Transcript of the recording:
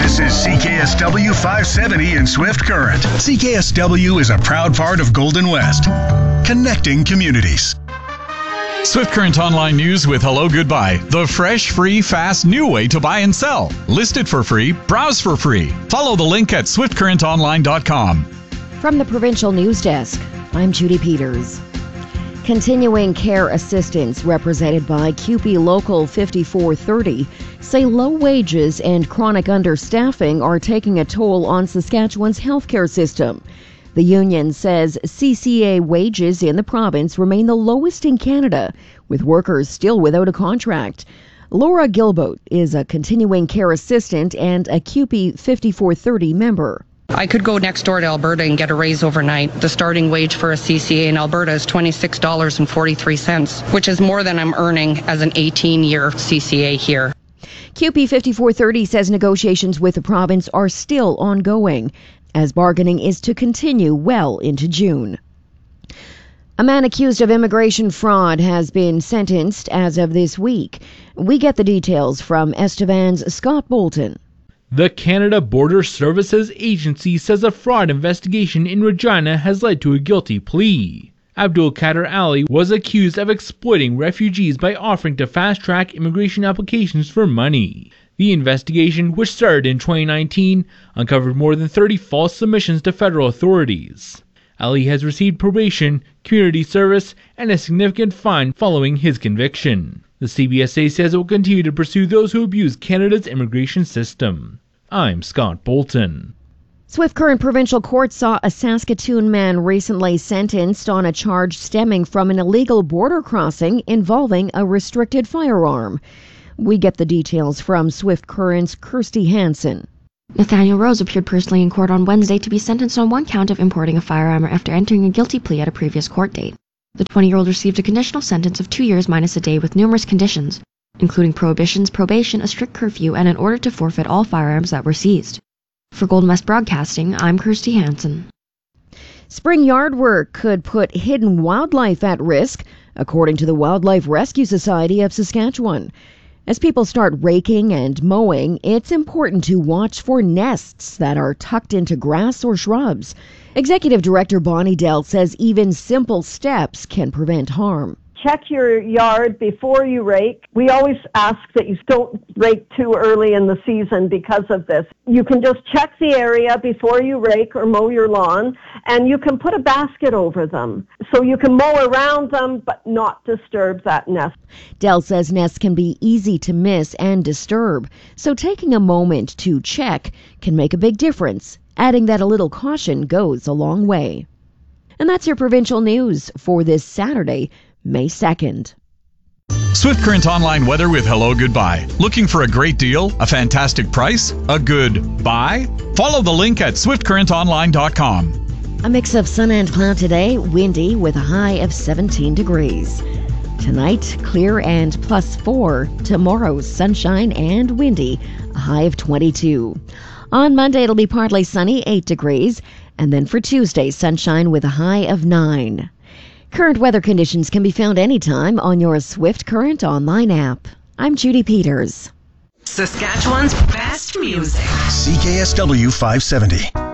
This is CKSW 570 in Swift Current. CKSW is a proud part of Golden West, connecting communities. Swift Current Online News with Hello Goodbye. The fresh, free, fast, new way to buy and sell. List it for free. Browse for free. Follow the link at swiftcurrentonline.com. From the Provincial News Desk, I'm Judy Peters. Continuing care assistants represented by CUPE Local 5430 say low wages and chronic understaffing are taking a toll on Saskatchewan's healthcare system. The union says CCA wages in the province remain the lowest in Canada, with workers still without a contract. Laura Gilboat is a continuing care assistant and a CUPE 5430 member. I could go next door to Alberta and get a raise overnight. The starting wage for a CCA in Alberta is $26.43, which is more than I'm earning as an 18-year CCA here. CUPE 5430 says negotiations with the province are still ongoing, as bargaining is to continue well into June. A man accused of immigration fraud has been sentenced as of this week. We get the details from Estevan's Scott Bolton. The Canada Border Services Agency says a fraud investigation in Regina has led to a guilty plea. Abdul Kader Ali was accused of exploiting refugees by offering to fast-track immigration applications for money. The investigation, which started in 2019, uncovered more than 30 false submissions to federal authorities. Ali has received probation, community service, and a significant fine following his conviction. The CBSA says it will continue to pursue those who abuse Canada's immigration system. I'm Scott Bolton. Swift Current Provincial Court saw a Saskatoon man recently sentenced on a charge stemming from an illegal border crossing involving a restricted firearm. We get the details from Swift Current's Kirsty Hansen. Nathaniel Rose appeared personally in court on Wednesday to be sentenced on one count of importing a firearm after entering a guilty plea at a previous court date. The 20-year-old received a conditional sentence of 2 years minus a day with numerous conditions, including prohibitions, probation, a strict curfew, and an order to forfeit all firearms that were seized. For Golden West Broadcasting, I'm Kirsty Hansen. Spring yard work could put hidden wildlife at risk, according to the Wildlife Rescue Society of Saskatchewan. As people start raking and mowing, it's important to watch for nests that are tucked into grass or shrubs. Executive Director Bonnie Dell says even simple steps can prevent harm. Check your yard before you rake. We always ask that you don't rake too early in the season because of this. You can just check the area before you rake or mow your lawn, and you can put a basket over them. So you can mow around them, but not disturb that nest. Dell says nests can be easy to miss and disturb, so taking a moment to check can make a big difference, adding that a little caution goes a long way. And that's your provincial news for this Saturday, May 2nd. Swift Current Online weather with Hello Goodbye. Looking for a great deal, a fantastic price, a good buy? Follow the link at swiftcurrentonline.com. A mix of sun and cloud today, windy with a high of 17 degrees. Tonight, clear and +4. Tomorrow, sunshine and windy, a high of 22. On Monday, it'll be partly sunny, 8 degrees. And then for Tuesday, sunshine with a high of 9. Current weather conditions can be found anytime on your Swift Current Online app. I'm Judy Peters. Saskatchewan's best music. CKSW 570.